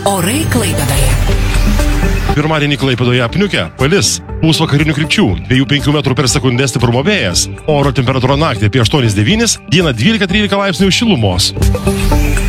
Orai Klaipėdoje. Pirmadienį Klaipėdoje apniukę, palis, pūs vakarinių krypčių, 2-5 metrų per sekundę stiprumo vėjas, oro temperatūra naktį apie 8-9, dieną 12-13 laipsnių šilumos.